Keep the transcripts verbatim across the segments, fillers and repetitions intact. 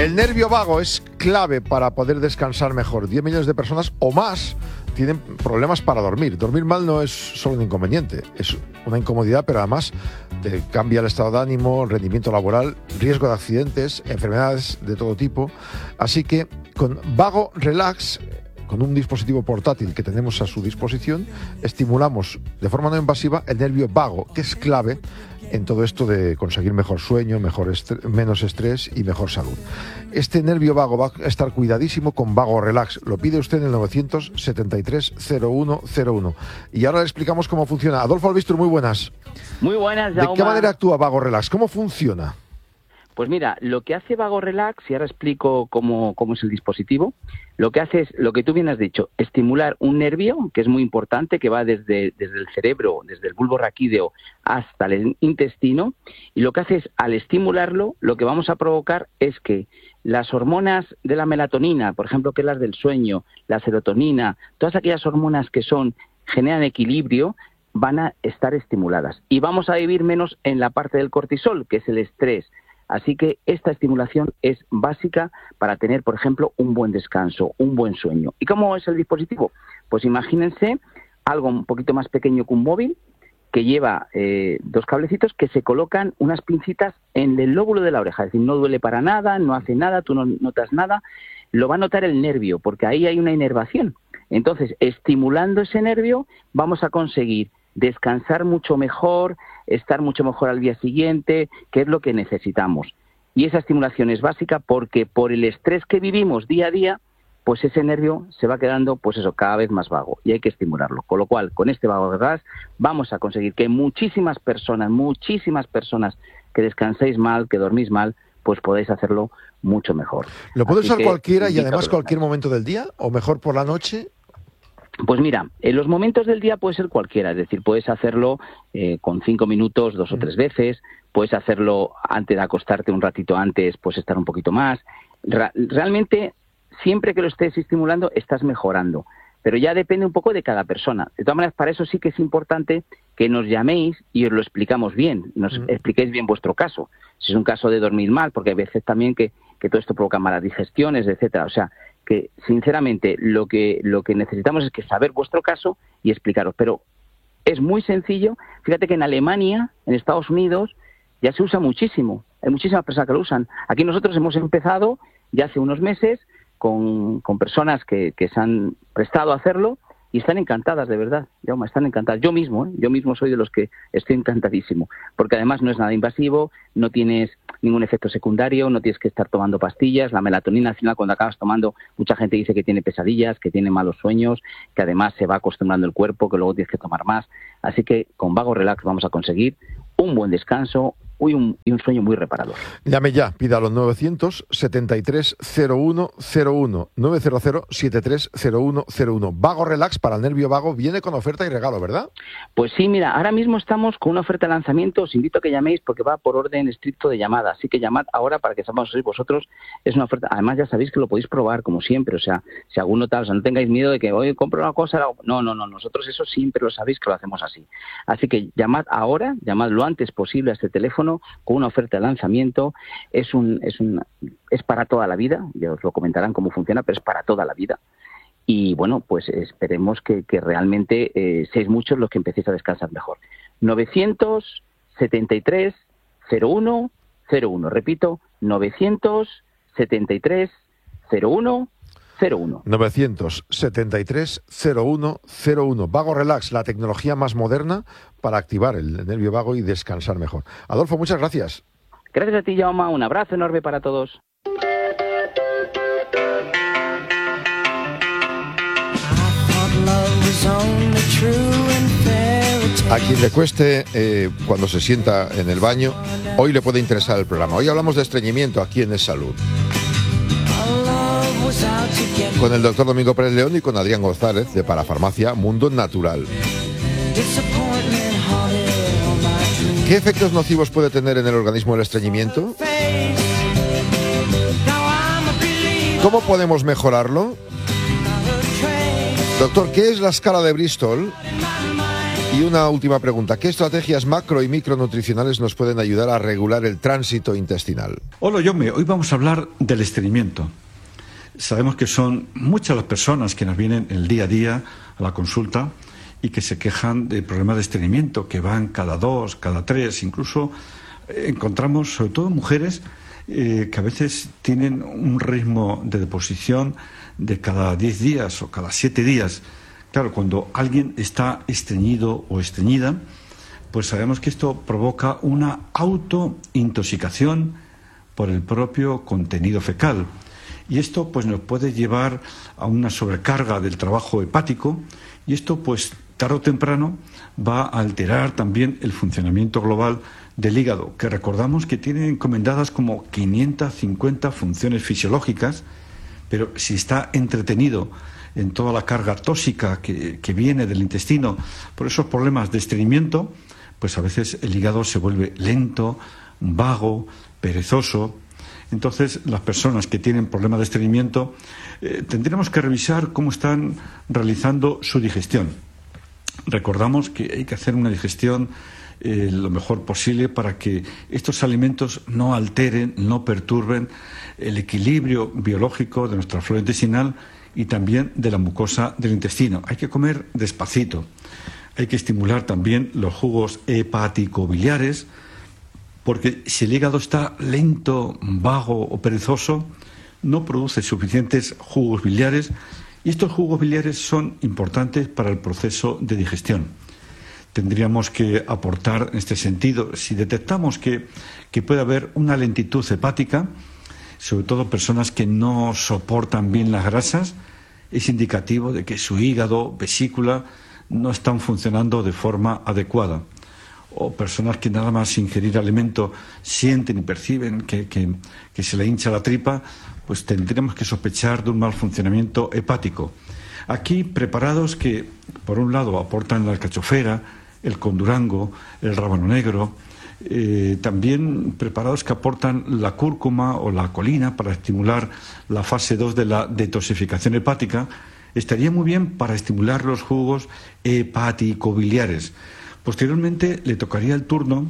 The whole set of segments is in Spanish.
El nervio vago es clave para poder descansar mejor. diez millones de personas o más tienen problemas para dormir. Dormir mal no es solo un inconveniente, es una incomodidad, pero además te cambia el estado de ánimo, el rendimiento laboral, riesgo de accidentes, enfermedades de todo tipo. Así que con Vago Relax, con un dispositivo portátil que tenemos a su disposición, estimulamos de forma no invasiva el nervio vago, que es clave en todo esto de conseguir mejor sueño, mejor estre- menos estrés y mejor salud. Este nervio vago va a estar cuidadísimo con Vago Relax. Lo pide usted en el novecientos setenta y tres cero uno cero uno. Y ahora le explicamos cómo funciona. Adolfo Albistur, muy buenas. Muy buenas, Jaume. ¿De qué manera actúa Vago Relax? ¿Cómo funciona? Pues mira, lo que hace Vago Relax, y ahora explico cómo, cómo es el dispositivo, lo que hace es, lo que tú bien has dicho, estimular un nervio, que es muy importante, que va desde, desde el cerebro, desde el bulbo raquídeo hasta el intestino, y lo que hace es, al estimularlo, lo que vamos a provocar es que las hormonas de la melatonina, por ejemplo, que es las del sueño, la serotonina, todas aquellas hormonas que son generan equilibrio, van a estar estimuladas. Y vamos a vivir menos en la parte del cortisol, que es el estrés. Así que esta estimulación es básica para tener, por ejemplo, un buen descanso, un buen sueño. ¿Y cómo es el dispositivo? Pues imagínense algo un poquito más pequeño que un móvil, que lleva eh, dos cablecitos que se colocan unas pincitas en el lóbulo de la oreja. Es decir, no duele para nada, no hace nada, tú no notas nada. Lo va a notar el nervio, porque ahí hay una inervación. Entonces, estimulando ese nervio, vamos a conseguir descansar mucho mejor, estar mucho mejor al día siguiente, que es lo que necesitamos. Y esa estimulación es básica porque por el estrés que vivimos día a día, pues ese nervio se va quedando, pues eso, cada vez más vago y hay que estimularlo. Con lo cual, con este Vago Relax vamos a conseguir que muchísimas personas, muchísimas personas que descanséis mal, que dormís mal, pues podéis hacerlo mucho mejor. ¿Lo puede Así usar que, cualquiera y invito a además que lo cualquier hagáis. momento del día o mejor por la noche? Pues mira, en los momentos del día puede ser cualquiera, es decir, puedes hacerlo eh, con cinco minutos dos o tres veces, puedes hacerlo antes de acostarte un ratito antes, pues estar un poquito más. Ra- realmente, siempre que lo estés estimulando, estás mejorando, pero ya depende un poco de cada persona. De todas maneras, para eso sí que es importante que nos llaméis y os lo explicamos bien, nos mm. expliquéis bien vuestro caso. Si es un caso de dormir mal, porque hay veces también que, que todo esto provoca malas digestiones, etcétera. O sea, que sinceramente lo que lo que necesitamos es que saber vuestro caso y explicaros, pero es muy sencillo. Fíjate que en Alemania, en Estados Unidos, ya se usa muchísimo, hay muchísimas personas que lo usan. Aquí nosotros hemos empezado ya hace unos meses con, con personas que, que se han prestado a hacerlo y están encantadas, de verdad, Jaume, están encantadas. Yo mismo, ¿eh? yo mismo soy de los que estoy encantadísimo, porque además no es nada invasivo, no tienes ningún efecto secundario, no tienes que estar tomando pastillas. La melatonina, al final, cuando acabas tomando, mucha gente dice que tiene pesadillas, que tiene malos sueños, que además se va acostumbrando el cuerpo, que luego tienes que tomar más. Así que con Vago Relax vamos a conseguir un buen descanso y un, y un sueño muy reparador. Llame ya, pídalo novecientos setenta y tres cero uno cero uno, novecientos setenta y tres cero uno cero uno. Vago Relax para el nervio vago viene con oferta y regalo, ¿verdad? Pues sí, mira, ahora mismo estamos con una oferta de lanzamiento. Os invito a que llaméis porque va por orden estricto de llamada. Así que llamad ahora para que sepamos sois vosotros. Es una oferta. Además, ya sabéis que lo podéis probar como siempre. O sea, si alguno tal, o sea, no tengáis miedo de que, oye, compro una cosa. No, no, no. Nosotros eso siempre lo sabéis que lo hacemos así. Así que llamad ahora, llamad lo antes posible a este teléfono con una oferta de lanzamiento. Es un, es un, es para toda la vida. Ya os lo comentarán cómo funciona, pero es para toda la vida. Y bueno, pues esperemos que, que realmente eh, seáis muchos los que empecéis a descansar mejor. novecientos setenta y tres cero uno cero uno. Repito, novecientos setenta y tres cero uno cero uno. novecientos setenta y tres cero uno cero uno. Vago Relax, la tecnología más moderna para activar el nervio vago y descansar mejor. Adolfo, muchas gracias. Gracias a ti, Jaume. Un abrazo enorme para todos. A quien le cueste eh, cuando se sienta en el baño, hoy le puede interesar el programa. Hoy hablamos de estreñimiento aquí en Es Salud, con el doctor Domingo Pérez León y con Adrián González de Parafarmacia Mundo Natural. ¿Qué efectos nocivos puede tener en el organismo el estreñimiento? ¿Cómo podemos mejorarlo? Doctor, ¿qué es la escala de Bristol? Y una última pregunta. ¿Qué estrategias macro y micronutricionales nos pueden ayudar a regular el tránsito intestinal? Hola, Jaume. Hoy vamos a hablar del estreñimiento. Sabemos que son muchas las personas que nos vienen el día a día a la consulta y que se quejan de problemas de estreñimiento, que van cada dos, cada tres, incluso eh, encontramos sobre todo mujeres eh, que a veces tienen un ritmo de deposición de cada diez días o cada siete días. Claro, cuando alguien está estreñido o estreñida, pues sabemos que esto provoca una autointoxicación por el propio contenido fecal. Y esto pues nos puede llevar a una sobrecarga del trabajo hepático y esto pues tarde o temprano va a alterar también el funcionamiento global del hígado, que recordamos que tiene encomendadas como quinientas cincuenta funciones fisiológicas, pero si está entretenido en toda la carga tóxica que, que viene del intestino por esos problemas de estreñimiento, pues a veces el hígado se vuelve lento, vago, perezoso. Entonces, las personas que tienen problemas de estreñimiento eh, tendremos que revisar cómo están realizando su digestión. Recordamos que hay que hacer una digestión eh, lo mejor posible para que estos alimentos no alteren, no perturben el equilibrio biológico de nuestra flora intestinal y también de la mucosa del intestino. Hay que comer despacito. Hay que estimular también los jugos hepático-biliares, porque si el hígado está lento, vago o perezoso, no produce suficientes jugos biliares y estos jugos biliares son importantes para el proceso de digestión. Tendríamos que aportar en este sentido, si detectamos que, que puede haber una lentitud hepática, sobre todo personas que no soportan bien las grasas, es indicativo de que su hígado, vesícula, no están funcionando de forma adecuada. O personas que nada más ingerir alimento sienten y perciben que, que, que se le hincha la tripa, pues tendremos que sospechar de un mal funcionamiento hepático. Aquí preparados que, por un lado, aportan la alcachofera, el condurango, el rábano negro, eh, también preparados que aportan la cúrcuma o la colina para estimular la fase dos de la detoxificación hepática, estaría muy bien para estimular los jugos hepático-biliares. Posteriormente le tocaría el turno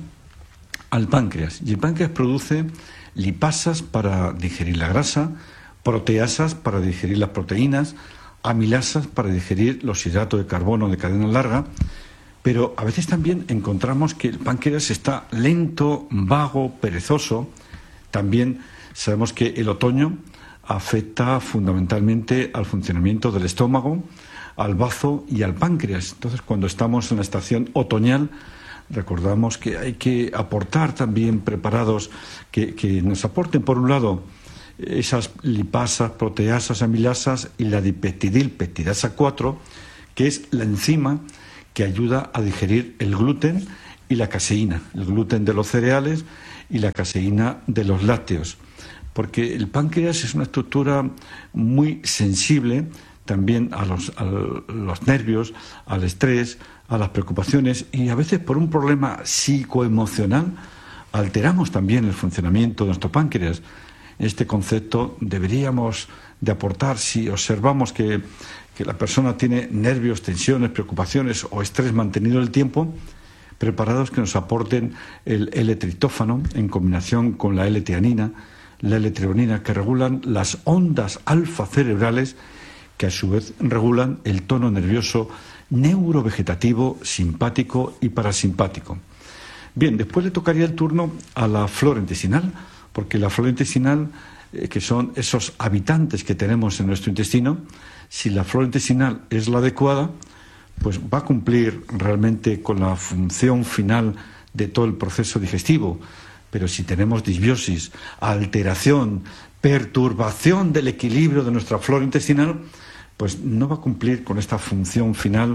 al páncreas y el páncreas produce lipasas para digerir la grasa, proteasas para digerir las proteínas, amilasas para digerir los hidratos de carbono de cadena larga, pero a veces también encontramos que el páncreas está lento, vago, perezoso. También sabemos que el otoño afecta fundamentalmente al funcionamiento del estómago, al bazo y al páncreas. Entonces, cuando estamos en la estación otoñal, recordamos que hay que aportar también preparados que, que nos aporten, por un lado, esas lipasas, proteasas, amilasas y la dipeptidilpeptidasa cuatro, que es la enzima que ayuda a digerir el gluten y la caseína, el gluten de los cereales y la caseína de los lácteos. Porque el páncreas es una estructura muy sensible también a los, a los nervios, al estrés, a las preocupaciones y a veces por un problema psicoemocional alteramos también el funcionamiento de nuestro páncreas. En este concepto deberíamos de aportar, si observamos que, que la persona tiene nervios, tensiones, preocupaciones o estrés mantenido en el tiempo, preparados que nos aporten el L-triptófano en combinación con la L-teanina, la L-treonina, que regulan las ondas alfa cerebrales que a su vez regulan el tono nervioso neurovegetativo, simpático y parasimpático. Bien, después le tocaría el turno a la flora intestinal, porque la flora intestinal, eh, que son esos habitantes que tenemos en nuestro intestino, si la flora intestinal es la adecuada, pues va a cumplir realmente con la función final de todo el proceso digestivo. Pero si tenemos disbiosis, alteración, perturbación del equilibrio de nuestra flora intestinal, pues no va a cumplir con esta función final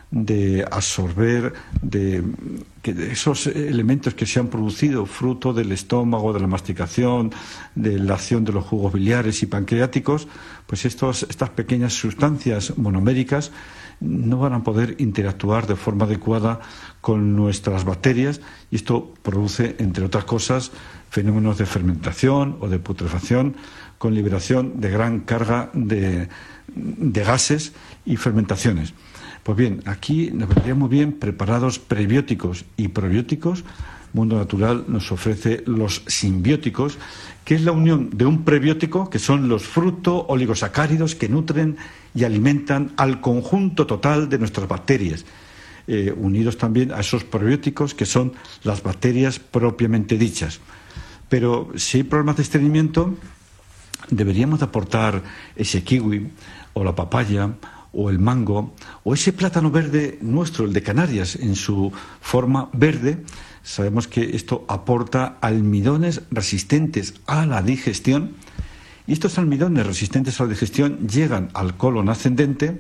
de absorber de, que de esos elementos que se han producido fruto del estómago, de la masticación, de la acción de los jugos biliares y pancreáticos, pues estos, estas pequeñas sustancias monoméricas no van a poder interactuar de forma adecuada con nuestras bacterias y esto produce, entre otras cosas, fenómenos de fermentación o de putrefacción con liberación de gran carga de, de gases y fermentaciones. Pues bien, aquí nos vendrían muy bien preparados prebióticos y probióticos. Mundo Natural nos ofrece los simbióticos, que es la unión de un prebiótico, que son los fruto-oligosacáridos que nutren y alimentan al conjunto total de nuestras bacterias, eh, unidos también a esos probióticos que son las bacterias propiamente dichas. Pero si hay problemas de estreñimiento, deberíamos de aportar ese kiwi o la papaya o el mango o ese plátano verde nuestro, el de Canarias, en su forma verde. Sabemos que esto aporta almidones resistentes a la digestión, y estos almidones resistentes a la digestión llegan al colon ascendente,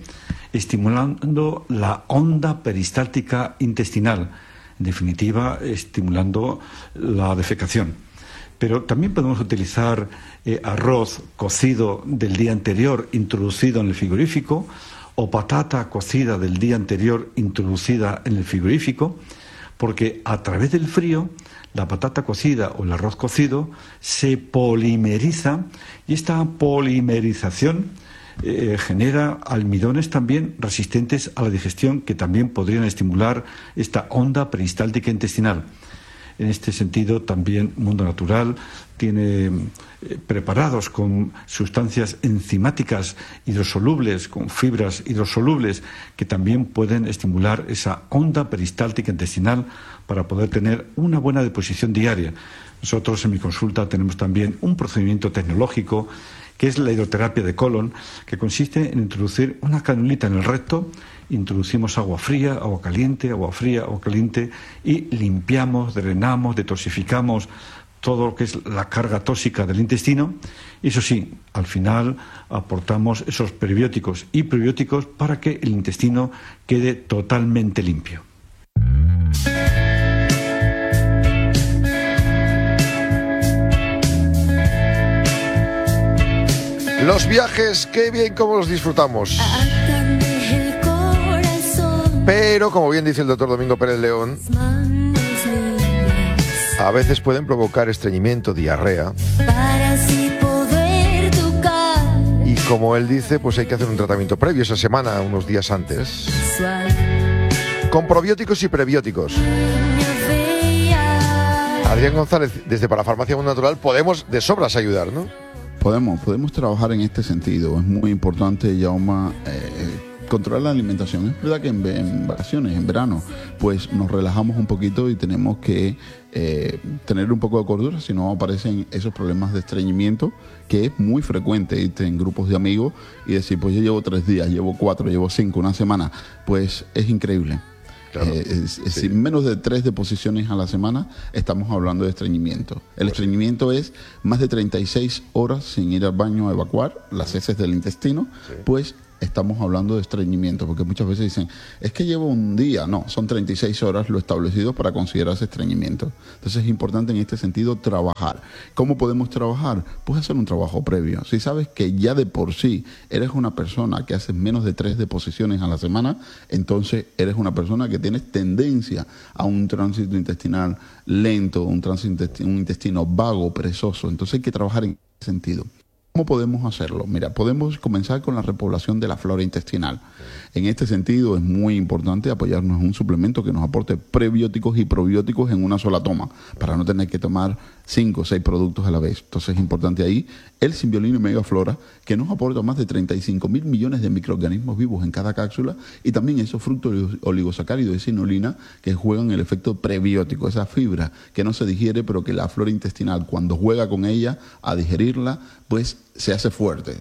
estimulando la onda peristáltica intestinal, en definitiva, estimulando la defecación. Pero también podemos utilizar eh, arroz cocido del día anterior introducido en el frigorífico, o patata cocida del día anterior introducida en el frigorífico, porque a través del frío la patata cocida o el arroz cocido se polimeriza, y esta polimerización eh, genera almidones también resistentes a la digestión, que también podrían estimular esta onda peristáltica intestinal. En este sentido, también Mundo Natural tiene eh, preparados con sustancias enzimáticas hidrosolubles, con fibras hidrosolubles, que también pueden estimular esa onda peristáltica intestinal para poder tener una buena deposición diaria. Nosotros en mi consulta tenemos también un procedimiento tecnológico, que es la hidroterapia de colon, que consiste en introducir una canulita en el recto. Introducimos agua fría, agua caliente, agua fría, agua caliente, y limpiamos, drenamos, detoxificamos todo lo que es la carga tóxica del intestino. Y eso sí, al final aportamos esos prebióticos y probióticos para que el intestino quede totalmente limpio. Los viajes, qué bien cómo los disfrutamos. Pero, como bien dice el doctor Domingo Pérez León, a veces pueden provocar estreñimiento, diarrea. Y como él dice, pues hay que hacer un tratamiento previo esa semana, unos días antes, con probióticos y prebióticos. Adrián González, desde Parafarmacia Mundo Natural, podemos de sobras ayudar, ¿no? Podemos, podemos trabajar en este sentido. Es muy importante, Jaume, eh, controlar la alimentación. Es verdad que en, en vacaciones, en verano, pues nos relajamos un poquito y tenemos que eh, tener un poco de cordura, si no aparecen esos problemas de estreñimiento, que es muy frecuente irte en grupos de amigos y decir, pues yo llevo tres días, llevo cuatro, llevo cinco, una semana. Pues es increíble. Claro, eh, es, es sí. Menos de tres deposiciones a la semana estamos hablando de estreñimiento. El pues estreñimiento sí. es más de treinta y seis horas sin ir al baño a evacuar las heces del intestino, sí. pues estamos hablando de estreñimiento, porque muchas veces dicen, es que llevo un día. No, son treinta y seis horas lo establecido para considerarse estreñimiento. Entonces es importante en este sentido trabajar. ¿Cómo podemos trabajar? Pues hacer un trabajo previo. Si sabes que ya de por sí eres una persona que hace menos de tres deposiciones a la semana, entonces eres una persona que tienes tendencia a un tránsito intestinal lento, un tránsito intestino, un intestino vago, perezoso. Entonces hay que trabajar en ese sentido. ¿Cómo podemos hacerlo? Mira, podemos comenzar con la repoblación de la flora intestinal. En este sentido es muy importante apoyarnos en un suplemento que nos aporte prebióticos y probióticos en una sola toma, para no tener que tomar cinco o seis productos a la vez. Entonces es importante ahí el Symbiolino Megaflora, que nos aporta más de treinta y cinco mil millones de microorganismos vivos en cada cápsula, y también esos frutos oligosacáridos de sinolina que juegan el efecto prebiótico, esa fibra que no se digiere, pero que la flora intestinal, cuando juega con ella a digerirla, pues se hace fuerte.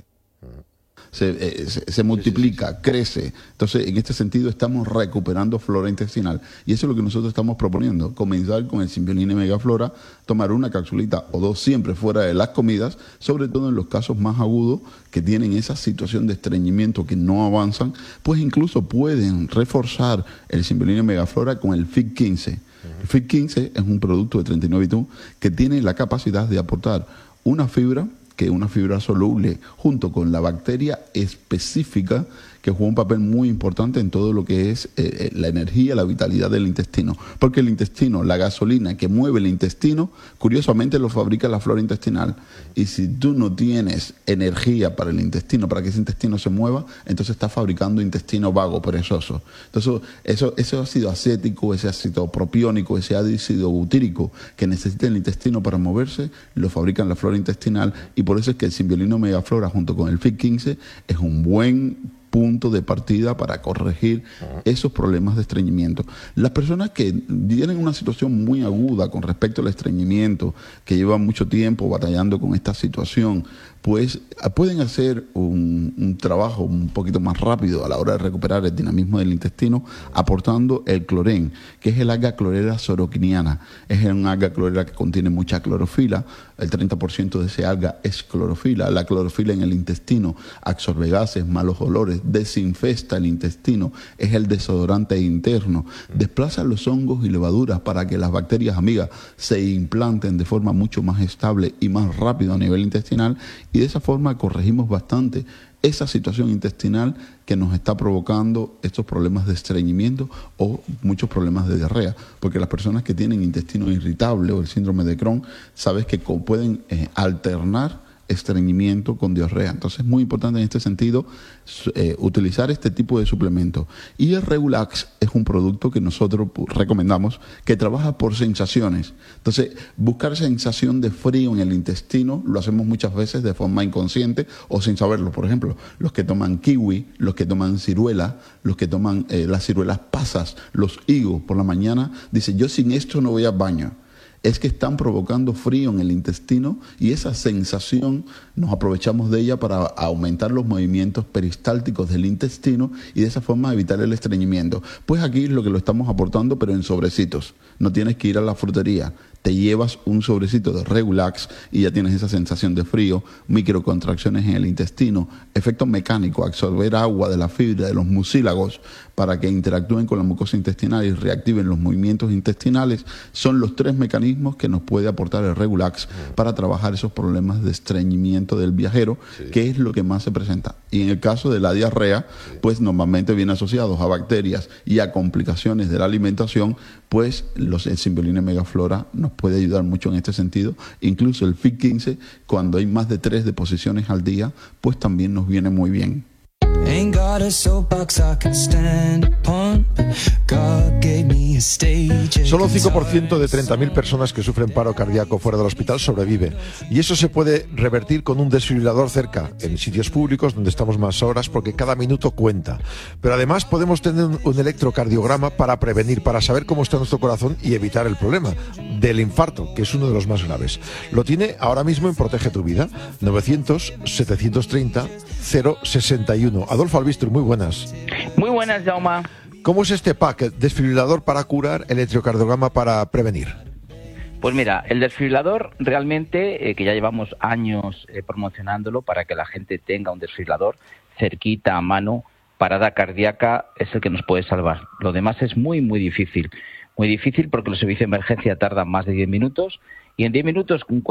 Se, eh, se, se multiplica, sí, sí, sí. crece. Entonces, en este sentido, estamos recuperando flora intestinal. Y eso es lo que nosotros estamos proponiendo. Comenzar con el Symbiolino Megaflora, tomar una capsulita o dos siempre fuera de las comidas, sobre todo en los casos más agudos que tienen esa situación de estreñimiento que no avanzan, pues incluso pueden reforzar el Symbiolino Megaflora con el F I T quince. El F I T quince es un producto de treinta y nueve I T U que tiene la capacidad de aportar una fibra, que una fibra soluble junto con la bacteria específica que juega un papel muy importante en todo lo que es eh, la energía, la vitalidad del intestino. Porque el intestino, la gasolina que mueve el intestino, curiosamente lo fabrica la flora intestinal. Y si tú no tienes energía para el intestino, para que ese intestino se mueva, entonces estás fabricando intestino vago, perezoso. Entonces, eso, ese ácido acético, ese ácido propiónico, ese ácido butírico que necesita el intestino para moverse, lo fabrican la flora intestinal, y por eso es que el Symbiolino Megaflora junto con el F I T quince es un buen punto de partida para corregir esos problemas de estreñimiento. Las personas que tienen una situación muy aguda con respecto al estreñimiento, que llevan mucho tiempo batallando con esta situación, pues pueden hacer un, un trabajo un poquito más rápido a la hora de recuperar el dinamismo del intestino aportando el clorén, que es el alga clorera soroquiniana. Es un alga clorera que contiene mucha clorofila, el treinta por ciento de ese alga es clorofila. La clorofila en el intestino absorbe gases, malos olores, desinfesta el intestino, es el desodorante interno, desplaza los hongos y levaduras para que las bacterias amigas se implanten de forma mucho más estable y más rápido a nivel intestinal, y de esa forma corregimos bastante esa situación intestinal que nos está provocando estos problemas de estreñimiento o muchos problemas de diarrea, porque las personas que tienen intestino irritable o el síndrome de Crohn, sabes que pueden eh, alternar estreñimiento con diarrea. Entonces es muy importante en este sentido eh, utilizar este tipo de suplementos. Y el Regulax es un producto que nosotros recomendamos que trabaja por sensaciones. Entonces, buscar sensación de frío en el intestino lo hacemos muchas veces de forma inconsciente o sin saberlo. Por ejemplo, los que toman kiwi, los que toman ciruela, los que toman eh, las ciruelas pasas, los higos por la mañana, dicen, yo sin esto no voy al baño. Es que están provocando frío en el intestino, y esa sensación nos aprovechamos de ella para aumentar los movimientos peristálticos del intestino y de esa forma evitar el estreñimiento. Pues aquí es lo que lo estamos aportando, pero en sobrecitos. No tienes que ir a la frutería. Te llevas un sobrecito de Regulax y ya tienes esa sensación de frío, microcontracciones en el intestino, efecto mecánico, absorber agua de la fibra de los mucílagos para que interactúen con la mucosa intestinal y reactiven los movimientos intestinales. Son los tres mecanismos que nos puede aportar el Regulax para trabajar esos problemas de estreñimiento del viajero, sí, que es lo que más se presenta. Y en el caso de la diarrea, sí, pues normalmente viene asociados a bacterias y a complicaciones de la alimentación, pues los, el Symbiolino Megaflora nos puede ayudar mucho en este sentido. Incluso el F I T quince, cuando hay más de tres deposiciones al día, pues también nos viene muy bien. Solo un cinco por ciento de treinta mil personas que sufren paro cardíaco fuera del hospital sobrevive, y eso se puede revertir con un desfibrilador cerca, en sitios públicos donde estamos más horas, porque cada minuto cuenta. Pero además podemos tener un electrocardiograma para prevenir, para saber cómo está nuestro corazón y evitar el problema del infarto, que es uno de los más graves. Lo tiene ahora mismo en Protege tu Vida, novecientos, setecientos treinta, cero sesenta y uno. Adolfo Albistur, muy buenas. Muy buenas, Jaume. ¿Cómo es este pack? Desfibrilador para curar, electrocardiograma para prevenir. Pues mira, el desfibrilador realmente, eh, que ya llevamos años eh, promocionándolo para que la gente tenga un desfibrilador cerquita a mano, parada cardíaca, es el que nos puede salvar. Lo demás es muy, muy difícil. Muy difícil porque los servicios de emergencia tardan más de diez minutos, y en diez minutos